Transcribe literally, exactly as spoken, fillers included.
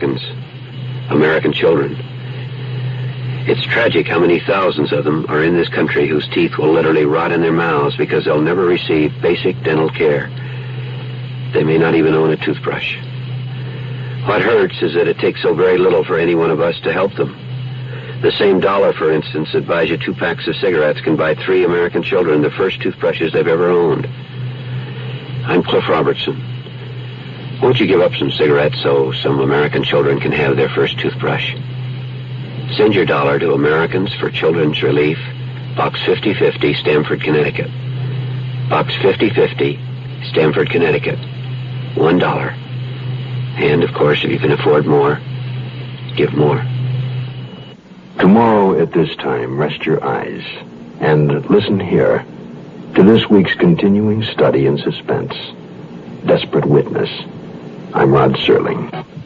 American children. It's tragic how many thousands of them are in this country whose teeth will literally rot in their mouths because they'll never receive basic dental care. They may not even own a toothbrush. What hurts is that it takes so very little for any one of us to help them. The same dollar, for instance, that buys you two packs of cigarettes can buy three American children the first toothbrushes they've ever owned. I'm Cliff Robertson. Won't you give up some cigarettes so some American children can have their first toothbrush? Send your dollar to Americans for Children's Relief, Box fifty fifty, Stamford, Connecticut. Box fifty fifty, Stamford, Connecticut. One dollar. And, of course, if you can afford more, give more. Tomorrow at this time, rest your eyes and listen here to this week's continuing study in suspense, Desperate Witness. I'm Rod Serling.